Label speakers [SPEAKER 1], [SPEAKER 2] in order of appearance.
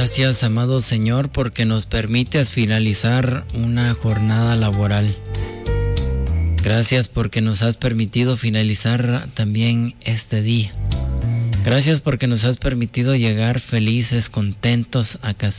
[SPEAKER 1] Gracias, amado Señor, porque nos permites finalizar una jornada laboral. Gracias porque nos has permitido finalizar también este día. Gracias porque nos has permitido llegar felices, contentos a casa.